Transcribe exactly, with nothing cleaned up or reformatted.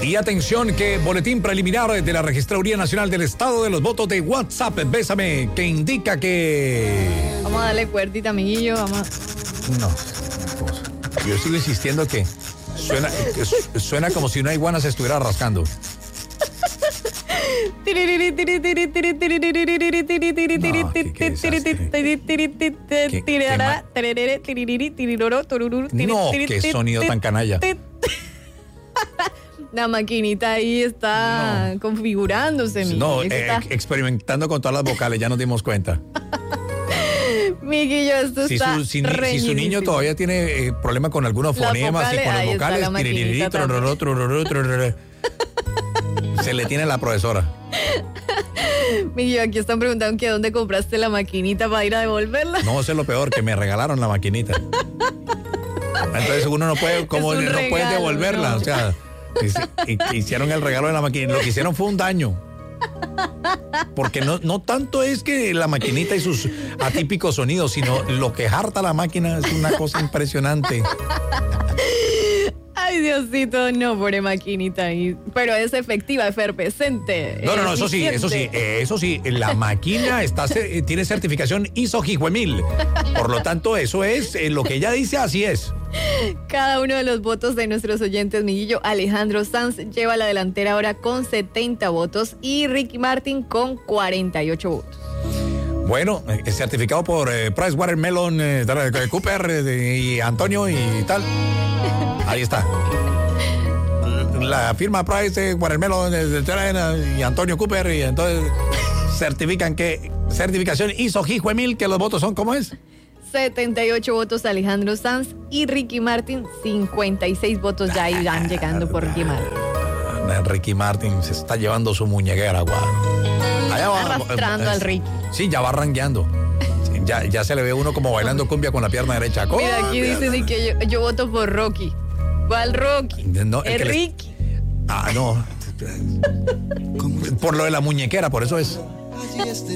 Y atención, que boletín preliminar de la Registraduría Nacional del Estado de los Votos de WhatsApp, Bésame, que indica que... Vamos a darle cuerdita, amiguillo, vamos. No, cosa. Yo sigo insistiendo que suena, que suena como si una iguana se estuviera rascando. No, qué sonido tan canalla. La maquinita ahí está no. configurándose. No, eh, está... experimentando con todas las vocales, ya nos dimos cuenta. Miguillo, esto si está su, si, si su niño todavía tiene eh, problema con algunos fonemas y con los vocales, se le tiene la profesora. Miguel, aquí están preguntando que dónde compraste la maquinita para ir a devolverla. No, eso es lo peor, que me regalaron la maquinita. Entonces uno no puede, como no regalo, puede devolverla, no. O sea, hicieron el regalo de la maquinita. Lo que hicieron fue un daño. Porque no, no tanto es que la maquinita y sus atípicos sonidos, sino lo que harta la máquina es una cosa impresionante. Ay, Diosito, no, pobre maquinita ahí. Pero es efectiva, efervescente. No, no, no, eso sí, eso sí, eso sí, la máquina está, tiene certificación I S O G I J U E mil. Por lo tanto, eso es eh, lo que ella dice, así es. Cada uno de los votos de nuestros oyentes, Miguillo, Alejandro Sanz lleva la delantera ahora con setenta votos y Ricky Martin con cuarenta y ocho votos. Bueno, eh, certificado por eh, Price Watermelon, eh, Cooper eh, y Antonio y tal. Ahí está. La firma Price, eh, Watermelon eh, y Antonio Cooper, y entonces certifican que certificación I S O G I J U E mil, que los votos son, ¿cómo es? setenta y ocho votos Alejandro Sanz y Ricky Martin, cincuenta y seis votos ya irán llegando por Ricky Martin. Ricky Martin se está llevando su muñequera, guau. Allá va, arrastrando eh, al Ricky. Sí, ya va rangueando. Sí, ya, ya se le ve uno como bailando cumbia con la pierna derecha. Mira, aquí dicen que yo, yo voto por Rocky. ¿Cuál Rocky? No, el el Ricky. Le... Ah, no. Por lo de la muñequera, por eso es.